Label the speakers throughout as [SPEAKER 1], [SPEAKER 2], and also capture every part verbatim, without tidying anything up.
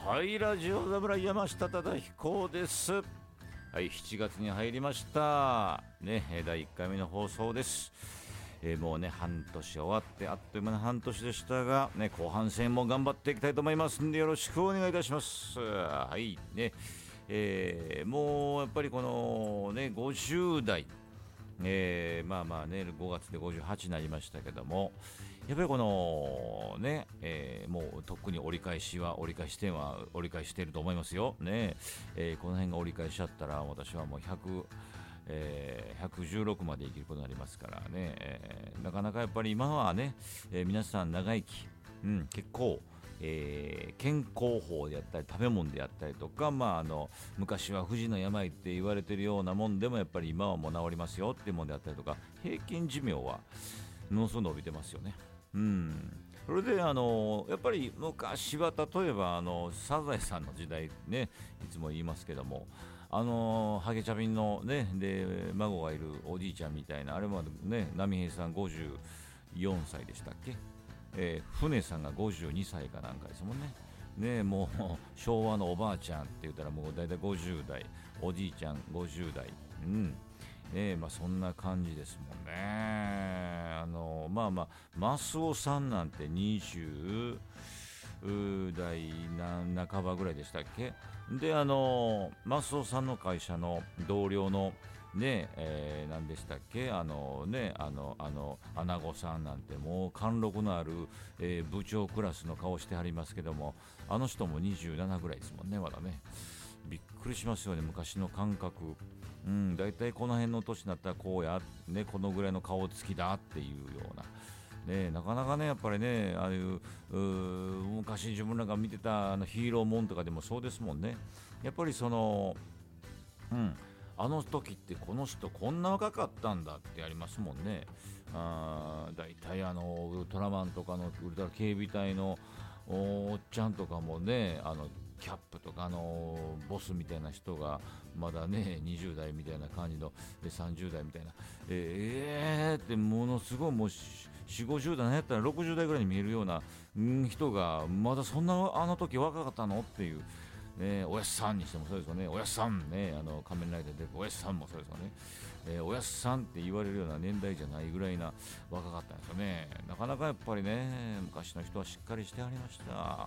[SPEAKER 1] はい、ラジオ侍山下忠彦です。はい、しちがつに入りましたね。だいいっかいめの放送です。えー、もうね半年終わってあっという間の半年でしたが、ね、後半戦も頑張っていきたいと思いますんでよろしくお願いいたします。はいね、えー、もうやっぱりこのねごじゅう代、えー、まあまあねごがつでごじゅうはちになりましたけども、やっぱりこのね、えー、もうとっくに折り返しは折り返し点は折り返していると思いますよね。えー、この辺が折り返しちゃったら私はもうひゃくえー、ひゃくじゅうろくまで生きることになりますからね、えー、なかなかやっぱり今はね、えー、皆さん長生き、うん、結構、えー、健康法であったり食べ物であったりとか、まあ、あの昔は不治の病って言われてるようなもんでもやっぱり今はもう治りますよっていうもんであったりとか、平均寿命はものすごく伸びてますよね。うん、それであのやっぱり昔は例えばあのサザエさんの時代ね、いつも言いますけども、あのハゲチャビンのねで孫がいるおじいちゃんみたいな、あれまでね波平さんごじゅうよんさいでしたっけ、えー、船さんがごじゅうにさいかなんかですもんね。ねもう昭和のおばあちゃんって言ったらもうだいたいごじゅう代、おじいちゃんごじゅう代、うんねまあ、そんな感じですもんね。あのまあまあマスオさんなんてにじゅう代な半ばぐらいでしたっけ。であのマスオさんの会社の同僚のねえー、何でしたっけ、あのねあのあのアナゴさんなんてもう貫禄のある、えー、部長クラスの顔してはりますけども、あの人もにじゅうななぐらいですもんね、まだね。びっくりしますよね、昔の感覚。うん、だいたいこの辺の年になったらこうや、ね、このぐらいの顔つきだっていうような、ね、なかなかねやっぱりね、ああいう昔自分らが見てたあのヒーローもんとかでもそうですもんね。やっぱりその、うん、あの時ってこの人こんな若かったんだってありますもんね。あだいたいあのウルトラマンとかのウルトラ警備隊のおっちゃんとかもね、あのキャップとかあのボスみたいな人がまだねにじゅう代みたいな感じのさんじゅう代みたいな、えーってものすごいもうよんじゅうごじゅう代なんやったらろくじゅう代ぐらいに見えるような、ん、人がまだそんなあの時若かったのっていう、ね、おやっさんにしてもそうですよね。おやっさんね、あの仮面ライダーでおやっさんもそうですよね。えー、おやっさんって言われるような年代じゃないぐらいな若かったんですよね。なかなかやっぱりね昔の人はしっかりしてありました。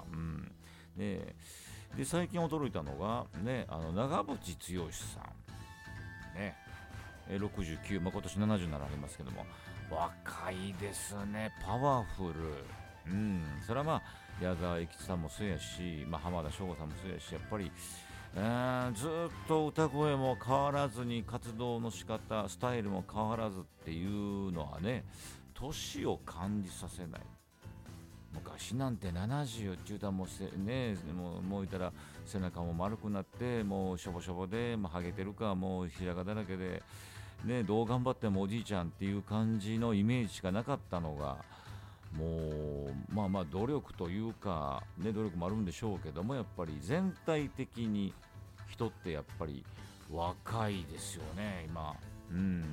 [SPEAKER 1] うんね、で最近驚いたのが、ね、あの長渕剛さん、ね、ろくじゅうきゅう、まあ、今年ななじゅうななありますけども若いですね、パワフル。うん、それはまあ矢沢永吉さんもそうやし、まあ、浜田省吾さんもそうやし、やっぱり、えー、ずっと歌声も変わらずに活動の仕方スタイルも変わらずっていうのはね、年を感じさせない。昔なんてななじゅうって言うたらもうせ、ね、もうもういたら背中も丸くなってもうしょぼしょぼで、まあ、ハゲてるかもう白髪だらけで、ね、どう頑張ってもおじいちゃんっていう感じのイメージしかなかったのが、もうまあまあ努力というか、ね、努力もあるんでしょうけども、やっぱり全体的に人ってやっぱり若いですよね今。うん、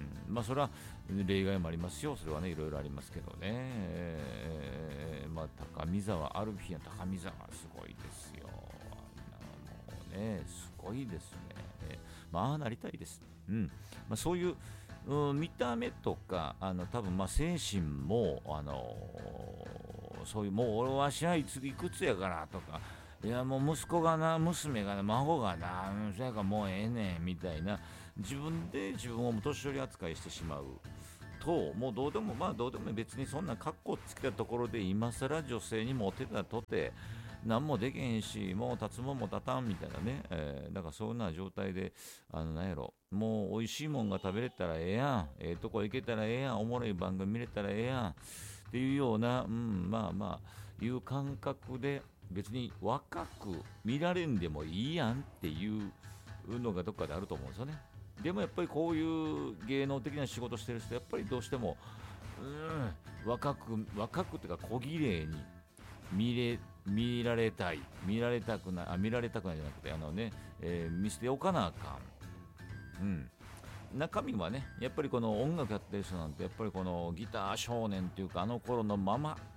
[SPEAKER 1] まあそれは例外もありますよ、それはねいろいろありますけどね、えー、まあ高見沢アルフィーの高見沢すごいですよ。あんなもうねすごいですね。まあなりたいです。うん、まあ、そういう、うん、見た目とかあの多分まあ精神もあのー、そういうもう俺はしはいついくつやからとか、いやもう息子がな娘がな孫がなそやからもうええねんみたいな、自分で自分を年寄り扱いしてしまうと、もうどうでもまあどうでも別にそんな格好つけたところで今更女性にモテたとて何もできへんし、もう立つもんも立たんみたいなね、えー、だからそんな状態で、あのなんやろ、もう美味しいもんが食べれたらええやん、ええとこ行けたらええやん、おもろい番組見れたらええやんっていうような、うん、まあまあいう感覚で、別に若く見られんでもいいやんっていうのがどっかであると思うんですよね。でもやっぱりこういう芸能的な仕事してる人、やっぱりどうしてもうん若く若くっていうか小綺麗に見れ見られたい、見られたくないあ見られたくないじゃなくて、あのね、えー見せておかなあかん。うん、中身はねやっぱりこの音楽やってる人なんてやっぱりこのギター少年っていうかあの頃のまま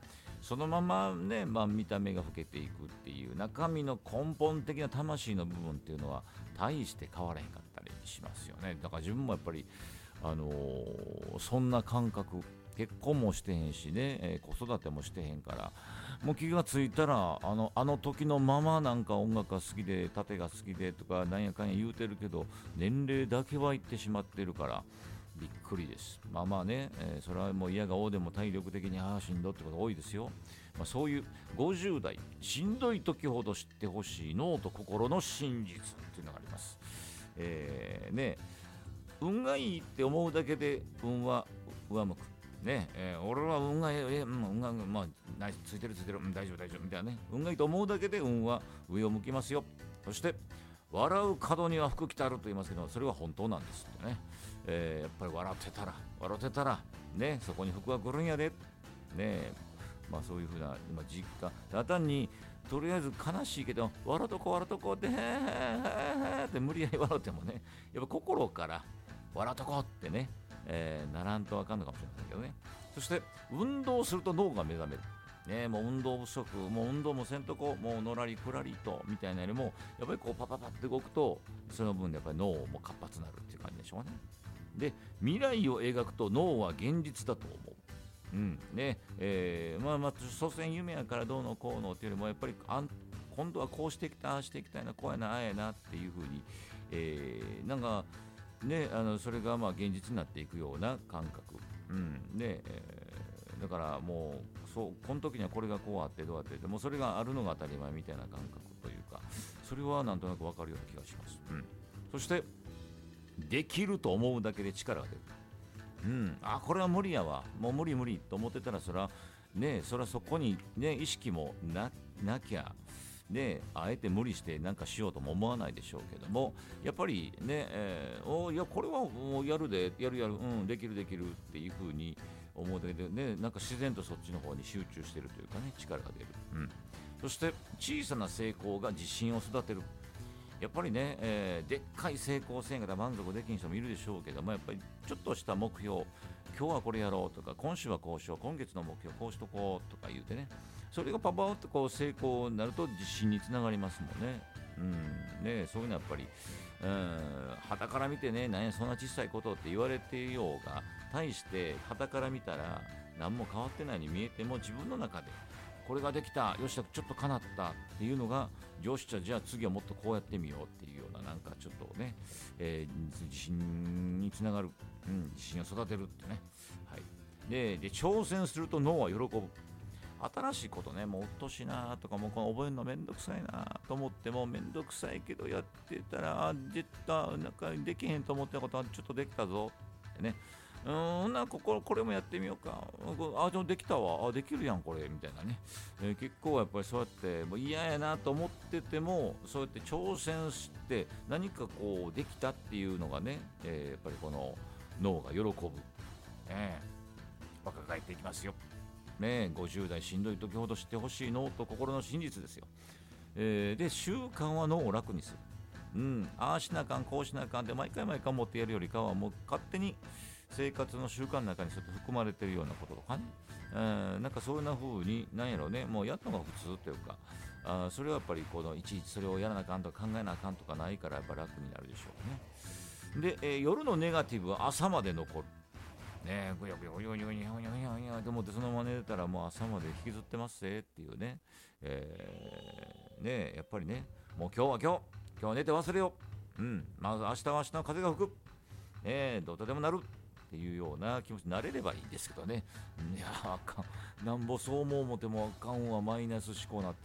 [SPEAKER 1] そのままね、まあ、見た目が老けていくっていう中身の根本的な魂の部分っていうのは大して変わらへんかったりしますよね。だから自分もやっぱり、あのーそんな感覚、結婚もしてへんしね、えー子育てもしてへんから、もう気がついたらあのあの時のままなんか音楽が好きで盾が好きでとかなんやかんや言うてるけど、年齢だけは言ってしまってるからびっくりです。まあまあね、えーそれはもう嫌がおうでも体力的にああしんどってこと多いですよ。まあ、そういうごじゅう代しんどい時ほど知ってほしい脳と心の真実っていうのがあります。えーね運がいいって思うだけで運は上向く。ねえー俺は運がいい、えーうん、運がまあナイスついてるついてる、うん、大丈夫大丈夫みたいなね、運がいいと思うだけで運は上を向きますよ。そして笑う角には福来たると言いますけど、それは本当なんですってね、えーやっぱり笑ってたら笑ってたらね、そこに福が来るんやでねえ、まあそういうふうな今実感、ただ単にとりあえず悲しいけど笑うとこ笑うとこでへーへーへーって無理やり笑ってもね、やっぱ心から笑うとこってね、えーならんとあかんのかもしれませんけどね。そして運動すると脳が目覚める。ね、もう運動不足、もう運動もせんとこ、もうのらりくらりとみたいなよりも、やっぱりこうパパパって動くと、その分やっぱり脳も活発になるっていう感じでしょうね。で、未来を描くと脳は現実だと思う。うんねえーまあまあ、所詮夢やからどうのこうのっていうよりも、やっぱりあん今度はこうしていきたい、ああしていきたいな、こうやな、ああやなっていうふうに、えーなんかね、あのそれがまあ現実になっていくような感覚、うんねえーだからもうそうこの時にはこれがこうあってどうあってでもそれがあるのが当たり前みたいな感覚というか、それはなんとなく分かるような気がします。うん、そしてできると思うだけで力が出る。うん、あこれは無理やわ、もう無理無理と思ってたら、それはねそれはそこにね意識も な, なきゃね、あえて無理してなんかしようとも思わないでしょうけども、やっぱりね、えーおいやこれはもうやるでやるやる、うん、できるできるっていう風に思うだけでね、なんか自然とそっちの方に集中してるというかね、力が出る。うん、そして小さな成功が自信を育てる。やっぱりね、えーでっかい成功せんから満足できん人もいるでしょうけども、やっぱりちょっとした目標、今日はこれやろうとか、今週はこうしよう、今月の目標こうしとこうとか言うてね、それがパパッとこう成功になると自信につながりますもんね。うんね、そういうのはやっぱり、うん、傍から見てね、何やそんな小さいことって言われていようが、対して傍から見たら何も変わってないように見えても、自分の中でこれができた、よしちょっと叶ったっていうのが、よしじゃあ次はもっとこうやってみようっていうような、なんかちょっとね、えー自信につながる、うん、自信を育てるってね、はい、でで挑戦すると脳は喜ぶ。新しいことね、もううっとしいなとか、もうこの覚えるのめんどくさいなと思っても、めんどくさいけどやってたら、あでたなんかできへんと思ったことはちょっとできたぞってね、うーんなんかこれこれもやってみようか、あでもできたわ、あできるやんこれみたいなね、えー結構やっぱりそうやってもう嫌やなと思ってても、そうやって挑戦して何かこうできたっていうのがね、えーやっぱりこの脳が喜ぶ、ね、若返っていきますよ。ね、ごじゅう代しんどい時ほど知ってほしい脳と心の真実ですよ。えーで習慣は脳を楽にする。うん、ああしなあかんこうしなあかんって毎回毎回持ってやるよりかは、もう勝手に生活の習慣の中にちょっと含まれているようなこととかね、えーなんかそういうな風になんやろうね、もうやったのが普通というか、あーそれはやっぱりこのいちいちそれをやらなあかんとか考えなあかんとかないから、やっぱ楽になるでしょうね。で、えー夜のネガティブは朝まで残る。ねえ、ぐよぐよぐよぐよぐよぐよぐよぐよと思ってそのまま寝てたら、もう朝まで引きずってますぜっていうね、えー、ねえやっぱりね、もう今日は今日今日は寝て忘れよう、うん、まず明日は明日の風が吹く、えー、どうとでもなるっていうような気持ちになれればいいんですけどね。いやあかん、なんぼそう思う思ってもあかんはマイナス思考になって